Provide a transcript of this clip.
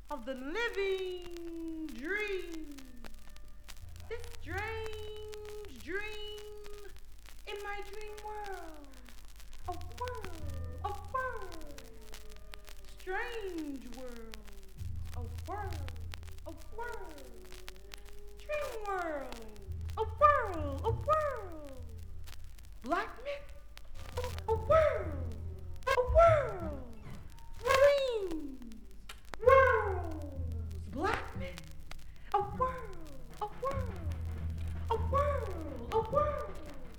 of the living dream. This strange dream in my dream world. A world, a world. Strange world. A world, a world. Dream world. A world, a world. Black men